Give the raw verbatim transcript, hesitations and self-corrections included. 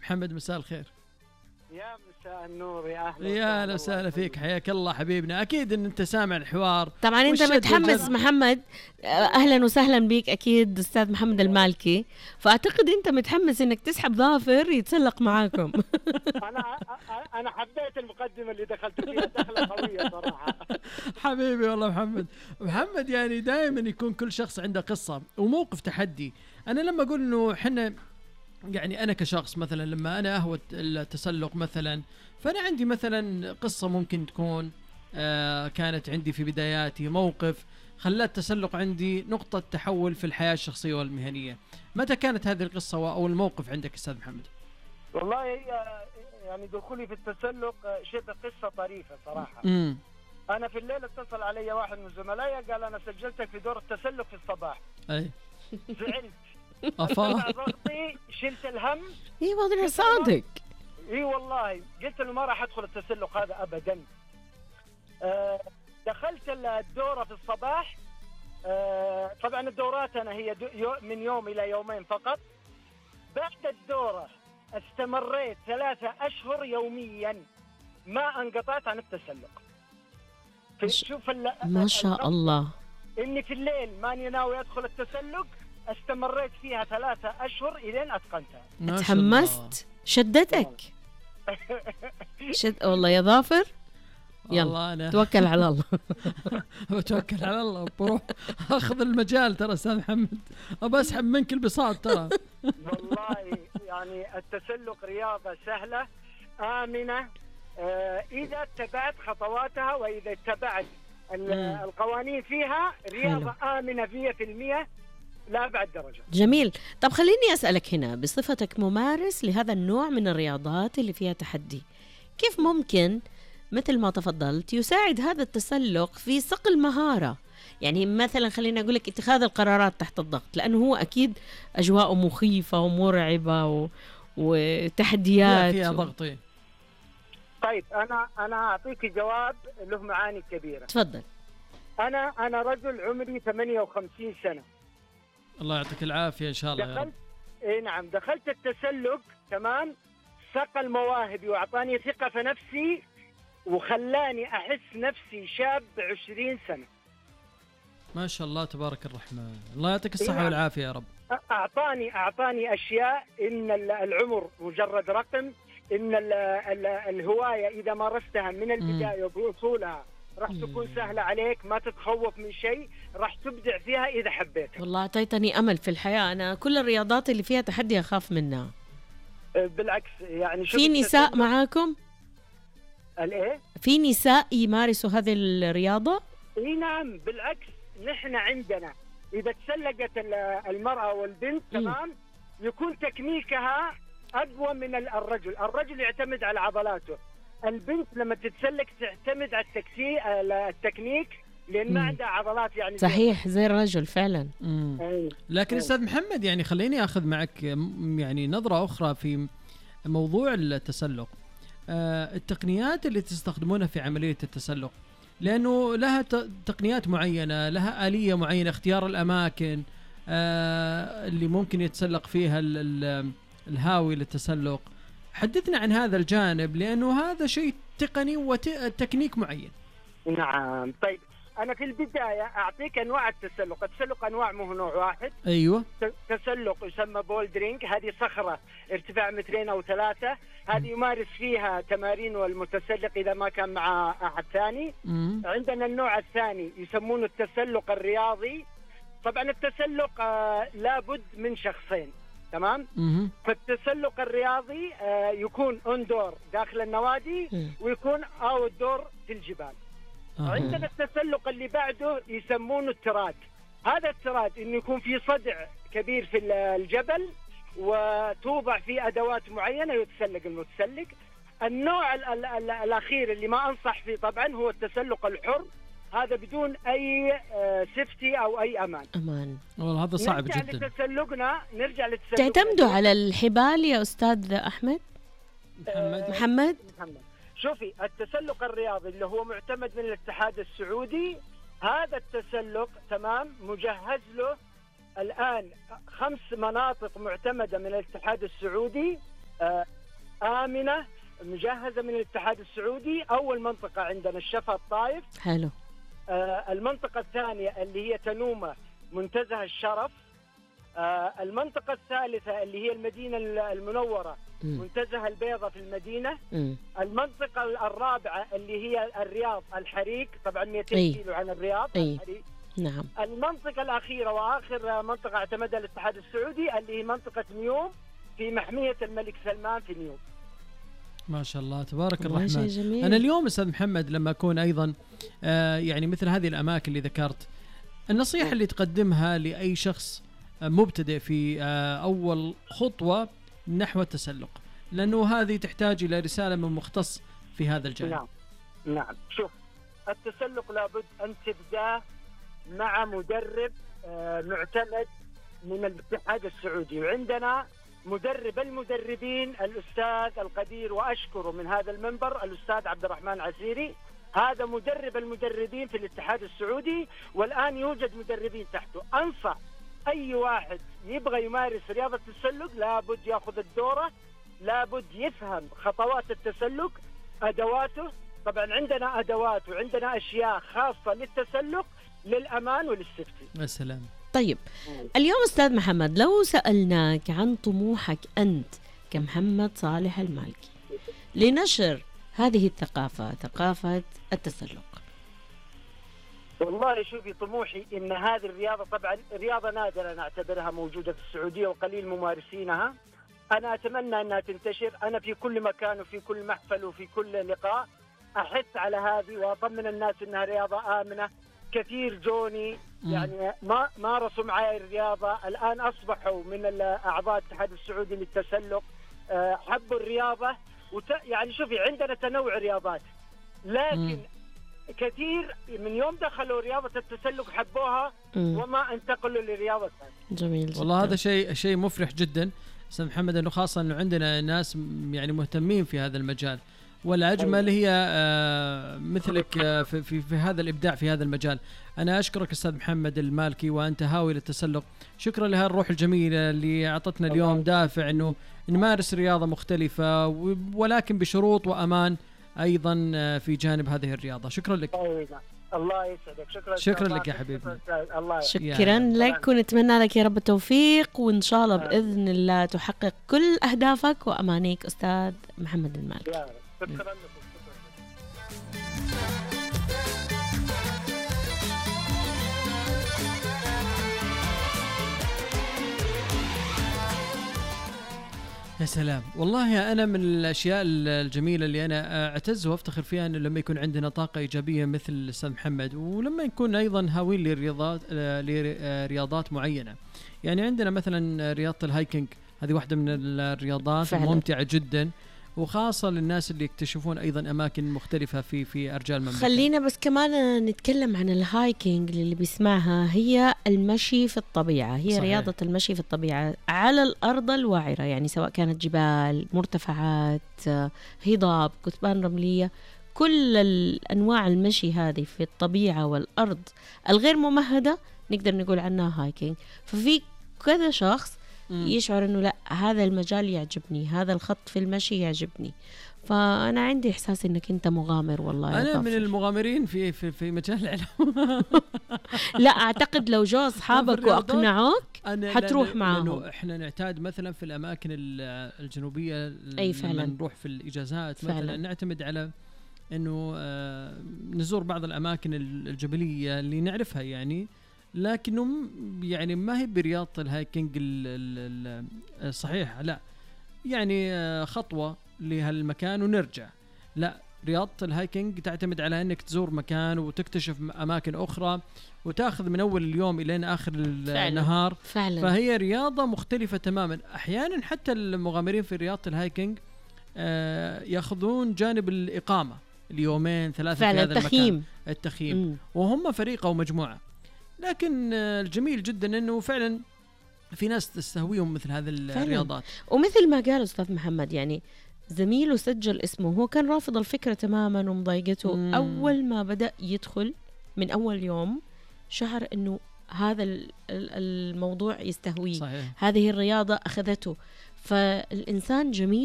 محمد مساء الخير. يا مساء النور، يا اهلا يا اهلا وسهلا فيك، حياك الله حبيبنا. اكيد ان انت سامع الحوار طبعا، انت متحمس محمد. اهلا وسهلا بيك. اكيد استاذ محمد المالكي، فاعتقد انت متحمس انك تسحب ظافر يتسلق معاكم. انا انا حبيت المقدمه اللي دخلت فيها، دخله قويه صراحه. حبيبي والله محمد. محمد يعني دائما يكون كل شخص عنده قصه وموقف تحدي. انا لما اقول انه احنا يعني أنا كشخص مثلا لما أنا أهوى التسلق مثلا، فأنا عندي مثلا قصة ممكن تكون آه كانت عندي في بداياتي، موقف خلت التسلق عندي نقطة تحول في الحياة الشخصية والمهنية. متى كانت هذه القصة أو الموقف عندك أستاذ محمد؟ والله يعني دخولي في التسلق شبه قصة طريفة صراحة. مم. أنا في الليل اتصل علي واحد من زملائي قال أنا سجلتك في دور التسلق في الصباح. أي زعلت. أفا ضغطي، شلت الهم. اي والله صادق. اي والله قلت له ما راح ادخل التسلق هذا ابدا. أه دخلت الدوره في الصباح. أه طبعا الدورات انا هي من يوم الى يومين فقط. بعد الدوره استمريت ثلاثة اشهر يوميا ما انقطعت عن التسلق. شوف ما شاء الله. اني في الليل ماني ناوي ادخل التسلق، استمريت فيها ثلاثة أشهر إلين أتقنتها. تحمست، شدتك. شد والله يا ظافر. يلا أنا توكل على الله. بتوكل على الله بروح أخذ المجال. ترى أستاذ محمد أبى أسحب منك البساط ترى. والله يعني التسلق رياضة سهلة آمنة آه إذا اتبعت خطواتها وإذا اتبعت القوانين فيها. رياضة حلو. آمنة مية بالمية لا بعد درجة. جميل. طب خليني أسألك هنا بصفتك ممارس لهذا النوع من الرياضات اللي فيها تحدي، كيف ممكن مثل ما تفضلت يساعد هذا التسلق في صقل مهارة؟ يعني مثلا خلينا أقول لك اتخاذ القرارات تحت الضغط، لأنه هو أكيد أجواء مخيفة ومرعبة و... وتحديات فيها ضغط. طيب أنا أنا أعطيك جواب له معاني كبيرة. تفضل. أنا أنا رجل عمري ثمانية وخمسين سنة. الله يعطيك العافية إن شاء الله. دخلت إيه نعم دخلت التسلق تمام، صقل مواهبي وأعطاني ثقة في نفسي وخلاني أحس نفسي شاب عشرين سنة. ما شاء الله تبارك الرحمن. الله يعطيك الصحة والعافية يا رب. أعطاني أعطاني أشياء إن العمر مجرد رقم، إن ال ال الهواية إذا مارستها من البداية وبأصولها راح تكون سهلة عليك، ما تتخوف من شيء، راح تبدع فيها إذا حبيت. والله أعطيتني أمل في الحياة. أنا كل الرياضات اللي فيها تحدي أخاف منها. بالعكس يعني في نساء معاكم؟ الإيه؟ في نساء يمارسوا هذه الرياضة؟ إيه نعم بالعكس، نحن عندنا إذا تسلقت المرأة والبنت تمام يكون تكنيكها أقوى من الرجل. الرجل يعتمد على عضلاته، البنت لما تتسلق تعتمد على التكنيك لأن ما عندها عضلات. يعني صحيح زي الرجل فعلا. لكن أستاذ محمد يعني خليني أخذ معك يعني نظرة أخرى في موضوع التسلق. آه التقنيات اللي تستخدمونها في عملية التسلق، لأنه لها تقنيات معينة، لها آلية معينة، اختيار الأماكن آه اللي ممكن يتسلق فيها ال ال الهاوي للتسلق. حدثنا عن هذا الجانب لأنه هذا شيء تقني وتكنيك معين. نعم. طيب أنا في البداية أعطيك أنواع التسلق. التسلق أنواع مو نوع واحد. أيوة. تسلق يسمى بولدرينج، هذه صخرة ارتفاع مترين أو ثلاثة، هذه يمارس فيها تمارين والمتسلق إذا ما كان مع أحد ثاني. مم. عندنا النوع الثاني يسمونه التسلق الرياضي. طبعا التسلق آه لابد من شخصين تمام. مم. فالتسلق الرياضي آه يكون اندور داخل النوادي مم. ويكون اوت دور في الجبال. آه. عندنا التسلق اللي بعده يسمونه التراد. هذا التراد انه يكون في صدع كبير في الجبل وتوضع فيه ادوات معينه يتسلق المتسلق. النوع ال ال ال الاخير اللي ما انصح فيه طبعا هو التسلق الحر، هذا بدون اي سيفتي او اي امان. امان والله هذا صعب نرجع جدا. لتسلقنا نرجع لتسلقنا تعتمدوا على الحبال يا استاذ احمد؟ محمد محمد محمد شوفي التسلق الرياضي اللي هو معتمد من الاتحاد السعودي، هذا التسلق تمام مجهز له الآن خمس مناطق معتمدة من الاتحاد السعودي. آمنة مجهزة من الاتحاد السعودي. أول منطقة عندنا الشفا الطائف. حلو. آه المنطقة الثانية اللي هي تنومة منتزه الشرف. آه المنطقة الثالثة اللي هي المدينة المنورة م. منتزه البيضة في المدينة. م. المنطقة الرابعة اللي هي الرياض الحريق، طبعا مئتين كيلو عن الرياض. أي. الحريق. نعم. المنطقة الأخيرة وآخر منطقة اعتمدها الاتحاد السعودي اللي هي منطقة نيوم في محمية الملك سلمان في نيوم. ما شاء الله تبارك الرحمن. أنا اليوم أستاذ محمد لما أكون أيضا آه يعني مثل هذه الأماكن اللي ذكرت، النصيحة اللي تقدمها لأي شخص مبتدئ في آه أول خطوة نحو التسلق، لأنه هذه تحتاج إلى رسالة من مختص في هذا الجانب. نعم نعم. شوف، التسلق لابد أن تبدأ مع مدرب آه معتمد من الاتحاد السعودي، وعندنا مدرب المدربين الأستاذ القدير، وأشكره من هذا المنبر، الأستاذ عبد الرحمن عسيري. هذا مدرب المدربين في الاتحاد السعودي، والآن يوجد مدربين تحته. أنصح أي واحد يبغى يمارس رياضة التسلق لابد يأخذ الدورة، لابد يفهم خطوات التسلق، أدواته. طبعا عندنا أدوات وعندنا أشياء خاصة للتسلق للأمان وللسيفتي. السلام. طيب اليوم أستاذ محمد لو سألناك عن طموحك أنت كمحمد صالح المالكي لنشر هذه الثقافة، ثقافة التسلق. والله شوفي، طموحي إن هذه الرياضة طبعا رياضة نادرة نعتبرها موجودة في السعودية وقليل ممارسينها. أنا أتمنى أنها تنتشر. أنا في كل مكان وفي كل محفل وفي كل لقاء أحث على هذه وأطمن الناس أنها رياضة آمنة. كثير جوني يعني ما مارسوا معي الرياضة، الآن أصبحوا من أعضاء الاتحاد السعودي للتسلق، حبوا الرياضة. وت... يعني شوفي عندنا تنوع رياضات، لكن مم. كثير من يوم دخلوا رياضة التسلق حبوها مم. وما انتقلوا لرياضة ثانية. جميل جدا. والله هذا شيء شيء مفرح جدا استاذ محمد، انه خاصة انه عندنا ناس يعني مهتمين في هذا المجال، والأجمل هي آه مثلك آه في, في في هذا الإبداع في هذا المجال. أنا أشكرك أستاذ محمد المالكي وأنت هاوي للتسلق. شكرا لها الروح الجميلة اللي أعطتنا اليوم دافع إنه نمارس رياضة مختلفة ولكن بشروط وأمان أيضا آه في جانب هذه الرياضة. شكرا لك. الله يسعدك. شكرا شكرا لك يا حبيبي. الله شكرا لك ونتمنى لك يا رب التوفيق، وإن شاء الله بإذن الله تحقق كل أهدافك وأمانيك أستاذ محمد المالكي. شكرا لكم. يا سلام. والله أنا من الأشياء الجميلة اللي أنا أعتز وأفتخر فيها أنه لما يكون عندنا طاقة إيجابية مثل الأستاذ محمد، ولما يكون أيضا هاوين لرياضات لرياضات معينة. يعني عندنا مثلا رياضة الهايكينج، هذه واحدة من الرياضات الممتعة جدا، وخاصة للناس اللي يكتشفون أيضا أماكن مختلفة في في أرجاء المملكة. خلينا بس كمان نتكلم عن الهايكينج اللي بيسمعها، هي المشي في الطبيعة، هي صحيح. رياضة المشي في الطبيعة على الأرض الوعرة، يعني سواء كانت جبال، مرتفعات، هضاب، كثبان رملية، كل الأنواع المشي هذه في الطبيعة والأرض الغير ممهدة نقدر نقول عنها هايكينج. ففي كذا شخص يشعر انه لا هذا المجال يعجبني، هذا الخط في المشي يعجبني. فانا عندي احساس انك انت مغامر. والله انا من المغامرين في في في مجال العلوم. لا اعتقد لو جو اصحابك واقنعوك حتروح معاهم. لانه احنا نعتاد مثلا في الاماكن الجنوبيه أي فعلا. لما نروح في الاجازات فعلا. مثلا نعتمد على انه آه نزور بعض الاماكن الجبليه اللي نعرفها يعني، لكنه يعني ما هي برياضة الهايكينج الصحيح، لا يعني خطوة لهالمكان ونرجع. لا، رياضة الهايكينج تعتمد على أنك تزور مكان وتكتشف أماكن أخرى وتأخذ من أول اليوم إلى آخر النهار. فعلا. فهي رياضة مختلفة تماما. أحيانا حتى المغامرين في رياضة الهايكينج آه يأخذون جانب الإقامة اليومين ثلاثة في هذا التخييم. المكان، التخييم م. وهم فريق أو مجموعة. لكن الجميل جدا انه فعلا في ناس تستهويهم مثل هذه الرياضات. ومثل ما قال استاذ محمد، يعني زميله سجل اسمه، هو كان رافض الفكره تماما ومضايقته. مم. اول ما بدا يدخل من اول يوم شعر انه هذا الموضوع يستهويه. صحيح. هذه الرياضه اخذته. فالانسان جميل